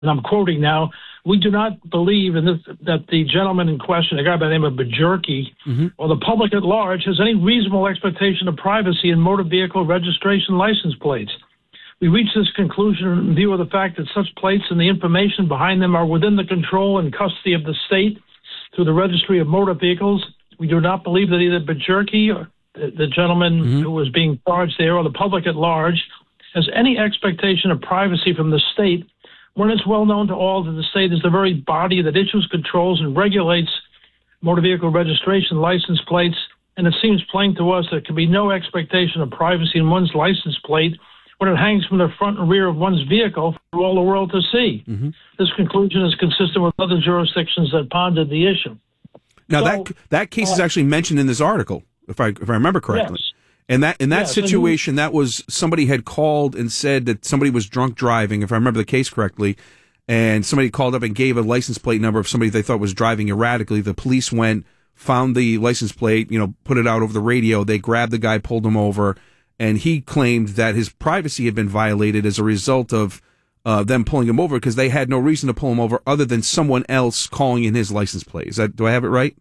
and I'm quoting now, we do not believe in this, that the gentleman in question, a guy by the name of Bajorky, or the public at large, has any reasonable expectation of privacy in motor vehicle registration license plates. We reach this conclusion in view of the fact that such plates and the information behind them are within the control and custody of the state through the Registry of Motor Vehicles. We do not believe that either Bajorky, or the gentleman who was being charged there, or the public at large, has any expectation of privacy from the state, when it's well known to all that the state is the very body that issues, controls, and regulates motor vehicle registration license plates, and it seems plain to us there can be no expectation of privacy in one's license plate when it hangs from the front and rear of one's vehicle for all the world to see. This conclusion is consistent with other jurisdictions that pondered the issue. Now, that case is actually mentioned in this article, if I remember correctly. Yes. And in that situation, that was somebody had called and said that somebody was drunk driving, if I remember the case correctly, and somebody called up and gave a license plate number of somebody they thought was driving erratically. The police went, found the license plate, put it out over the radio. They grabbed the guy, pulled him over, and he claimed that his privacy had been violated as a result of them pulling him over because they had no reason to pull him over other than someone else calling in his license plate. Do I have it right?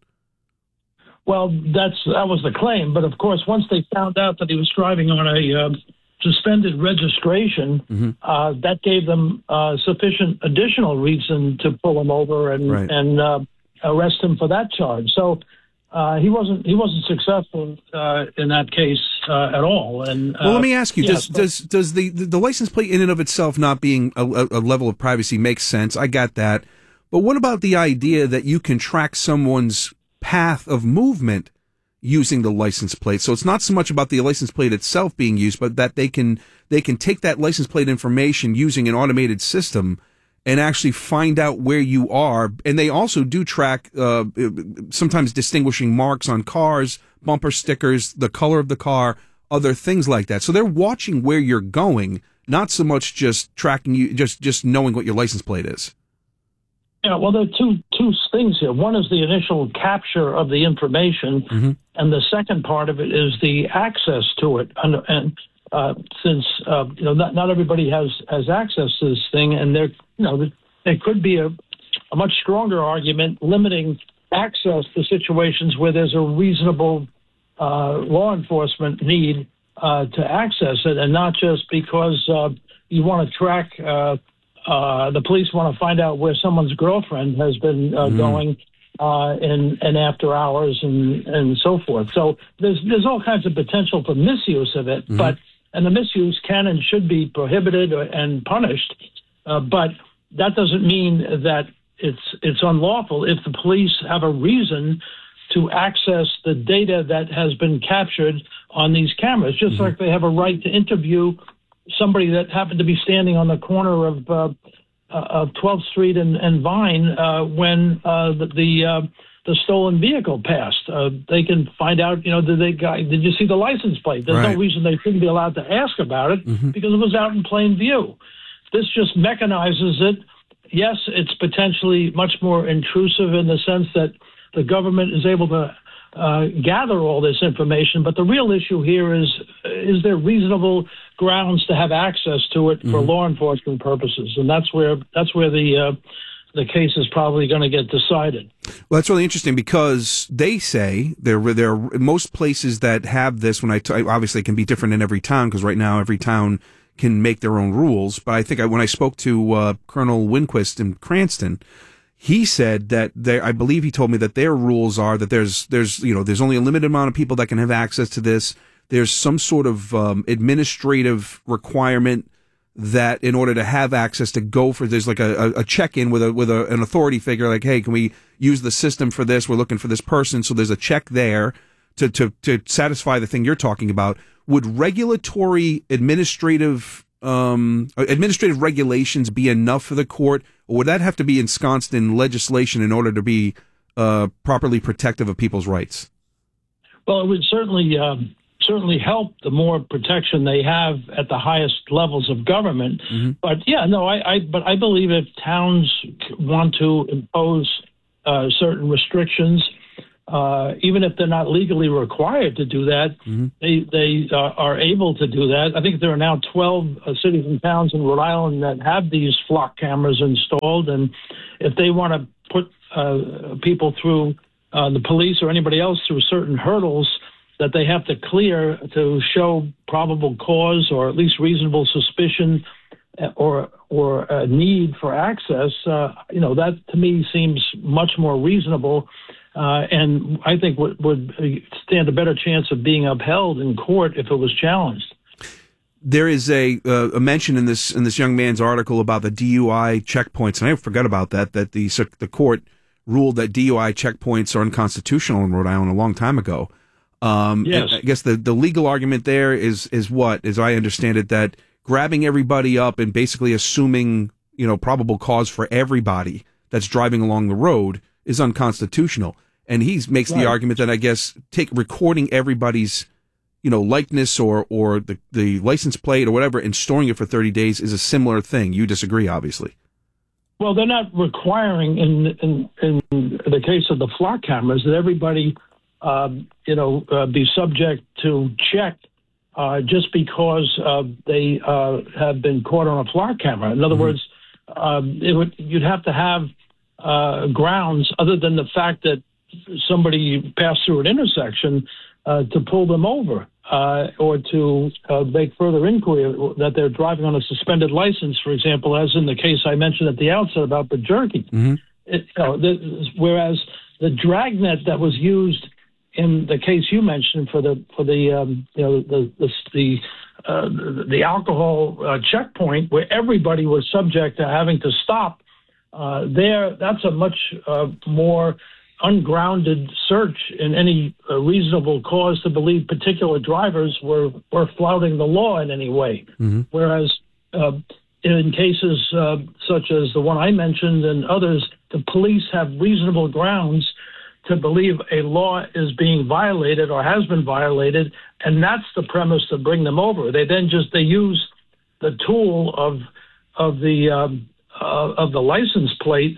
Well, that was the claim, but of course, once they found out that he was driving on a suspended registration, that gave them sufficient additional reason to pull him over and arrest him for that charge. So he wasn't successful in that case at all. And well, let me ask you: does the license plate in and of itself not being a level of privacy make sense? I got that, but what about the idea that you can track someone's path of movement using the license plate? So it's not so much about the license plate itself being used, but that they can take that license plate information using an automated system and actually find out where you are. And they also do track sometimes distinguishing marks on cars, bumper stickers, the color of the car, other things like that. So they're watching where you're going, not so much just tracking you, just knowing what your license plate is. Yeah, well, there are two things here. One is the initial capture of the information, and the second part of it is the access to it. And since not everybody has access to this thing, and there could be a much stronger argument limiting access to situations where there's a reasonable law enforcement need to access it, and not just because you want to track. The police want to find out where someone's girlfriend has been going in after hours and so forth. So there's all kinds of potential for misuse of it, and the misuse can and should be prohibited and punished. But that doesn't mean that it's unlawful if the police have a reason to access the data that has been captured on these cameras, just like they have a right to interview somebody that happened to be standing on the corner of 12th Street and Vine when the stolen vehicle passed. They can find out, did you see the license plate? There's no reason they shouldn't be allowed to ask about it because it was out in plain view. This just mechanizes it. Yes, it's potentially much more intrusive in the sense that the government is able to gather all this information, but the real issue here is there reasonable grounds to have access to it for law enforcement purposes, and that's where the case is probably going to get decided. Well, that's really interesting because they say there are most places that have this. Obviously it can be different in every town because right now every town can make their own rules. But I think when I spoke to Colonel Winquist in Cranston, he said that I believe he told me that their rules are that there's only a limited amount of people that can have access to this. There's some sort of administrative requirement that in order to have access to go for, there's like a check-in with an authority figure, like, hey, can we use the system for this? We're looking for this person. So there's a check there to satisfy the thing you're talking about. Would regulatory administrative regulations be enough for the court, or would that have to be ensconced in legislation in order to be properly protective of people's rights? Well, it would certainly help the more protection they have at the highest levels of government. But I believe if towns want to impose certain restrictions, even if they're not legally required to do that, they are able to do that. I think there are now 12 cities and towns in Rhode Island that have these flock cameras installed, and if they want to put people through the police or anybody else through certain hurdles that they have to clear to show probable cause or at least reasonable suspicion or a need for access, that to me seems much more reasonable, and I think would stand a better chance of being upheld in court if it was challenged. There is a mention in this young man's article about the DUI checkpoints, and I forgot about that the court ruled that DUI checkpoints are unconstitutional in Rhode Island a long time ago. Yes. I guess the legal argument there is what, as I understand it, that grabbing everybody up and basically assuming, probable cause for everybody that's driving along the road is unconstitutional. And he makes the argument that, I guess, recording everybody's, likeness or the license plate or whatever and storing it for 30 days is a similar thing. You disagree, obviously. Well, they're not requiring in the case of the flock cameras that everybody, be subject to check just because they have been caught on a flock camera. In other words, you'd have to have grounds other than the fact that somebody passed through an intersection to pull them over or to make further inquiry that they're driving on a suspended license, for example, as in the case I mentioned at the outset about the jerky. Whereas the dragnet that was used in the case you mentioned for the alcohol checkpoint, where everybody was subject to having to stop, that's a much more ungrounded search in any reasonable cause to believe particular drivers were flouting the law in any way. Whereas in cases such as the one I mentioned and others, the police have reasonable grounds to believe a law is being violated or has been violated, and that's the premise to bring them over. They then they use the tool of the license plate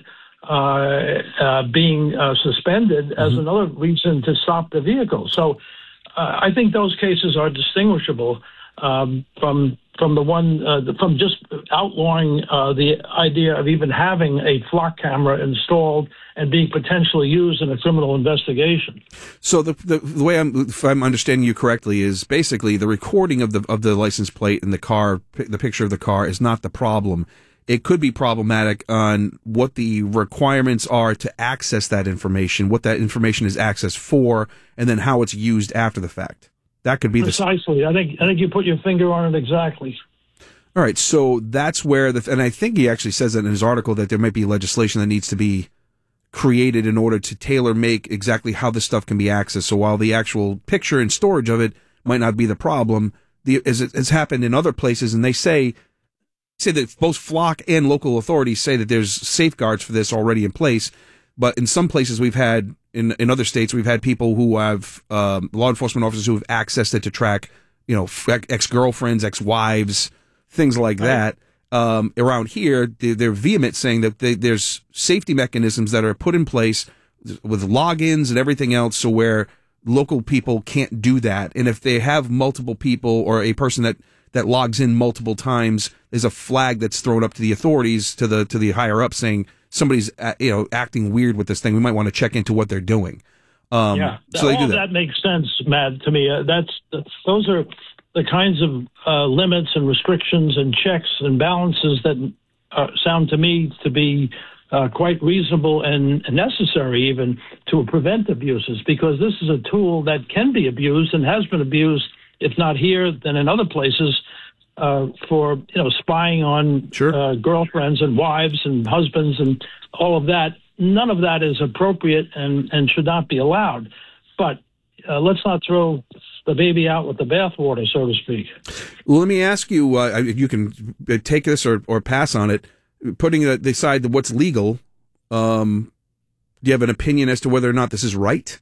being suspended as another reason to stop the vehicle. So I think those cases are distinguishable from the one from just outlawing the idea of even having a flock camera installed and being potentially used in a criminal investigation. So the way if I'm understanding you correctly, is basically the recording of the license plate in the car, the picture of the car, is not the problem. It could be problematic on what the requirements are to access that information, what that information is accessed for, and then how it's used after the fact. That could be precisely. I think you put your finger on it exactly. All right, so that's where and I think he actually says that in his article that there might be legislation that needs to be created in order to tailor make exactly how this stuff can be accessed. So while the actual picture and storage of it might not be the problem, as it has happened in other places, and they say that both Flock and local authorities say that there's safeguards for this already in place. But in some places we've had, in other states, we've had people who have, law enforcement officers who have accessed it to track, ex-girlfriends, ex-wives, things like that. Around here, they're vehement saying that there's safety mechanisms that are put in place with logins and everything else, so where local people can't do that. And if they have multiple people or a person that logs in multiple times, there's a flag that's thrown up to the authorities, to the higher up, saying somebody's acting weird with this thing. We might want to check into what they're doing. So they do that makes sense, Matt. To me, those are the kinds of limits and restrictions and checks and balances that sound to me to be quite reasonable and necessary even to prevent abuses, because this is a tool that can be abused and has been abused, if not here, then in other places, for spying on girlfriends and wives and husbands and all of that. None of that is appropriate and should not be allowed. But let's not throw the baby out with the bathwater, so to speak. Well, let me ask you if you can take this or pass on it. Putting it aside what's legal, do you have an opinion as to whether or not this is right?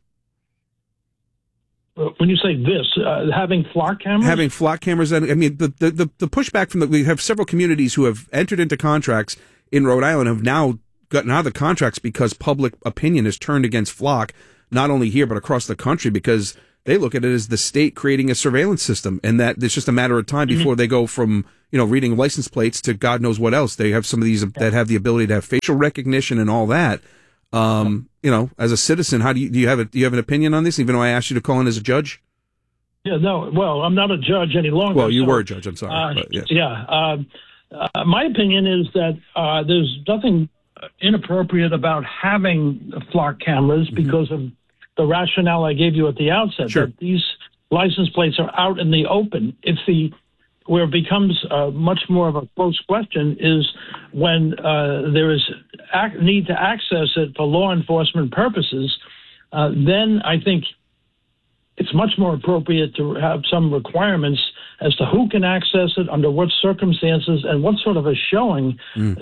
When you say this, having flock cameras? Having flock cameras, I mean, the pushback from we have several communities who have entered into contracts in Rhode Island have now gotten out of the contracts because public opinion has turned against flock. not only here, but across the country, because they look at it as the state creating a surveillance system, and that it's just a matter of time before they go from, reading license plates to God knows what else. They have some of these that have the ability to have facial recognition and all that. As a citizen, do you have an opinion on this, even though I asked you to call in as a judge? Yeah, no. Well, I'm not a judge any longer. Well, you were a judge. I'm sorry. But yes. Yeah. My opinion is that there's nothing inappropriate about having flock cameras because of the rationale I gave you at the outset. Sure. That these license plates are out in the open. Where it becomes much more of a close question is when there is need to access it for law enforcement purposes. Then I think it's much more appropriate to have some requirements as to who can access it, under what circumstances, and what sort of a showing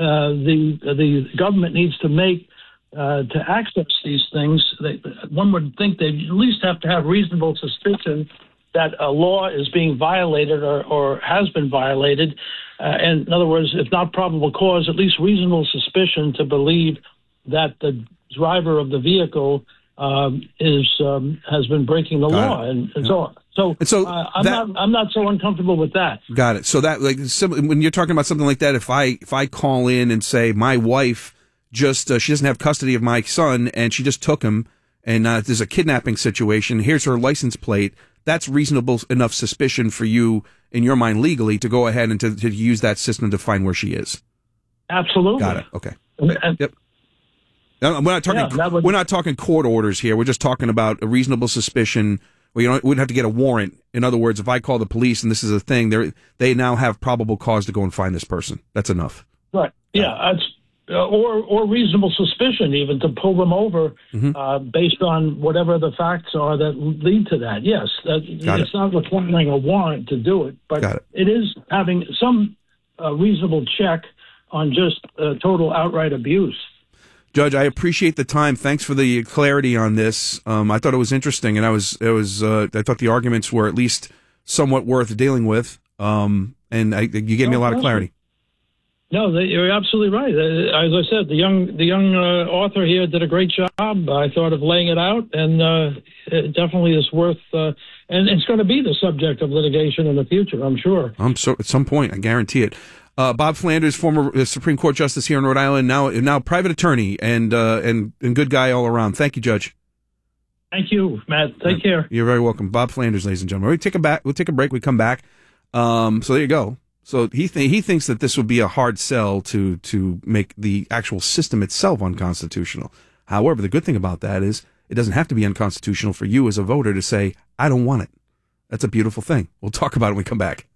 the government needs to make to access these things. One would think they at least have to have reasonable suspicion that a law is being violated or has been violated. And in other words, if not probable cause, at least reasonable suspicion to believe that the driver of the vehicle has been breaking the law, and so on. So I'm not so uncomfortable with that. Got it. So that when you're talking about something like that, if I call in and say my wife just she doesn't have custody of my son and she just took him, and there's a kidnapping situation, here's her license plate, that's reasonable enough suspicion for you in your mind legally to go ahead and to use that system to find where she is. Absolutely. Got it. Okay. Yep. We're not talking court orders here. We're just talking about a reasonable suspicion where you wouldn't have to get a warrant. In other words, if I call the police and this is a thing, they now have probable cause to go and find this person. That's enough. Right. Yeah. Or reasonable suspicion even to pull them over based on whatever the facts are that lead to that. Yes. It's not requiring a warrant to do it, but it is having some reasonable check on just total outright abuse. Judge, I appreciate the time. Thanks for the clarity on this. I thought it was interesting, and I thought the arguments were at least somewhat worth dealing with. And you gave me a lot of clarity. No, you're absolutely right. As I said, the young author here did a great job. I thought of laying it out, and it definitely is worth. And it's going to be the subject of litigation in the future, I'm sure. At some point, I guarantee it. Bob Flanders, former Supreme Court Justice here in Rhode Island, now private attorney and good guy all around. Thank you, Judge. Thank you, Matt. Take care. You're very welcome. Bob Flanders, ladies and gentlemen. We'll take a break. We come back. So there you go. So he thinks that this would be a hard sell to make the actual system itself unconstitutional. However, the good thing about that is it doesn't have to be unconstitutional for you as a voter to say, I don't want it. That's a beautiful thing. We'll talk about it when we come back.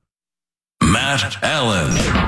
Matt Allen.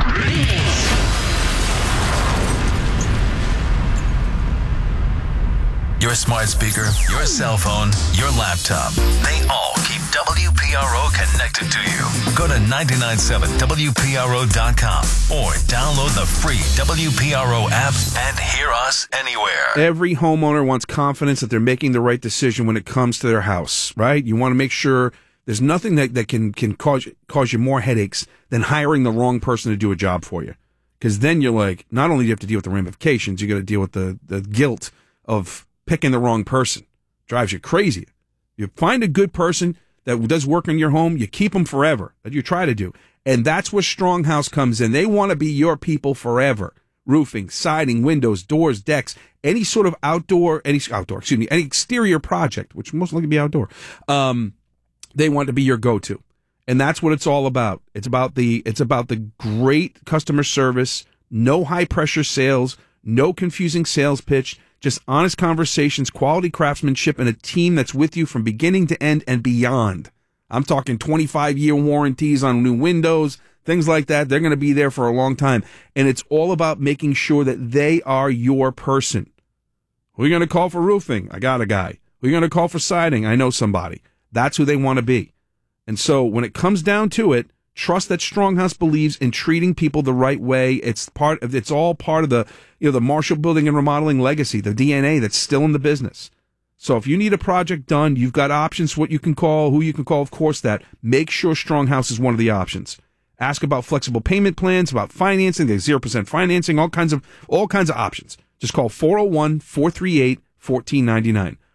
Your smart speaker, your cell phone, your laptop, they all keep WPRO connected to you. Go to 997WPRO.com or download the free WPRO app and hear us anywhere. Every homeowner wants confidence that they're making the right decision when it comes to their house, right? You want to make sure there's nothing that can cause you more headaches than hiring the wrong person to do a job for you. Because then you're like, not only do you have to deal with the ramifications, you got to deal with the guilt of picking the wrong person. Drives you crazy. You find a good person that does work in your home, you keep them forever, that you try to do. And that's where Stronghouse comes in. They want to be your people forever. Roofing, siding, windows, doors, decks, any sort of any exterior project, which most likely be outdoor. They want to be your go-to. And that's what it's all about. It's about the great customer service, no high-pressure sales, no confusing sales pitch, just honest conversations, quality craftsmanship, and a team that's with you from beginning to end and beyond. I'm talking 25-year warranties on new windows, things like that. They're going to be there for a long time. And it's all about making sure that they are your person. Who are you going to call for roofing? I got a guy. Who are you going to call for siding? I know somebody. That's who they want to be. And so when it comes down to it, trust that Stronghouse believes in treating people the right way. It's all part of the Marshall Building and Remodeling legacy, the DNA that's still in the business. So if you need a project done, you've got options, what you can call, who you can call, of course that. Make sure Stronghouse is one of the options. Ask about flexible payment plans, about financing, there's 0% financing, all kinds of options. Just call 401-438-1499.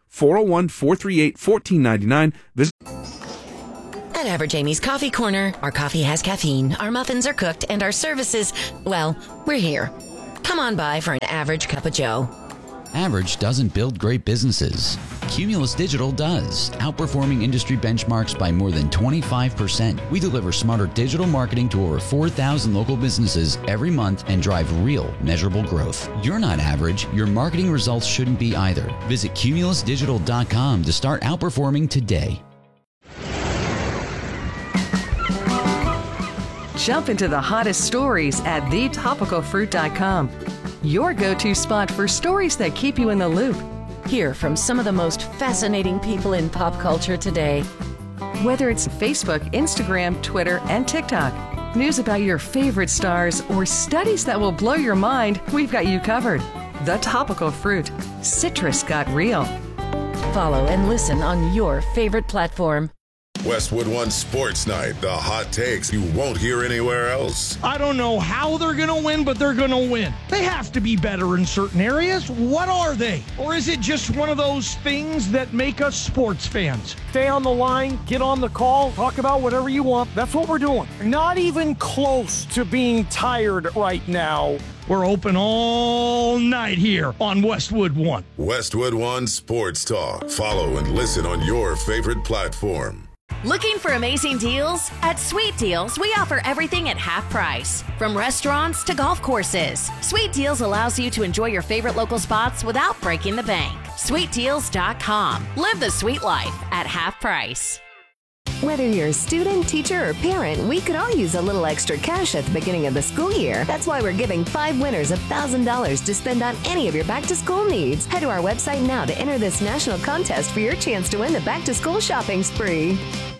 401-438-1499. Visit. At Average Amy's Coffee Corner, our coffee has caffeine, our muffins are cooked, and our services, well, we're here. Come on by for an average cup of joe. Average doesn't build great businesses. Cumulus Digital does, outperforming industry benchmarks by more than 25%. We deliver smarter digital marketing to over 4,000 local businesses every month and drive real, measurable growth. You're not average. Your marketing results shouldn't be either. Visit cumulusdigital.com to start outperforming today. Jump into the hottest stories at thetopicalfruit.com. Your go-to spot for stories that keep you in the loop. Hear from some of the most fascinating people in pop culture today. Whether it's Facebook, Instagram, Twitter, and TikTok, news about your favorite stars, or studies that will blow your mind, we've got you covered. The Topical Fruit. Citrus got real. Follow and listen on your favorite platform. Westwood One Sports Night, the hot takes you won't hear anywhere else. I don't know how they're going to win, but they're going to win. They have to be better in certain areas. What are they? Or is it just one of those things that make us sports fans? Stay on the line, get on the call, talk about whatever you want. That's what we're doing. Not even close to being tired right now. We're open all night here on Westwood One. Westwood One Sports Talk. Follow and listen on your favorite platform. Looking for amazing deals? At Sweet Deals, we offer everything at half price. From restaurants to golf courses, Sweet Deals allows you to enjoy your favorite local spots without breaking the bank. SweetDeals.com. Live the sweet life at half price. Whether you're a student, teacher, or parent, we could all use a little extra cash at the beginning of the school year. That's why we're giving 5 winners $1,000 to spend on any of your back-to-school needs. Head to our website now to enter this national contest for your chance to win the back-to-school shopping spree.